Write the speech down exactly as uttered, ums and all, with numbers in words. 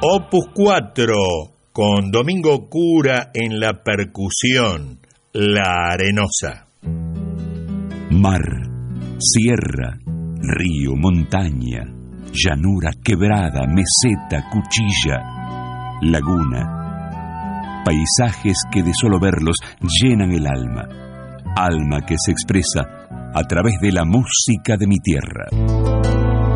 Opus cuatro, con Domingo Cura en la percusión, La Arenosa. Mar, sierra, río, montaña, llanura, quebrada, meseta, cuchilla, laguna. Paisajes que de solo verlos llenan el alma. Alma que se expresa a través de la música de mi tierra.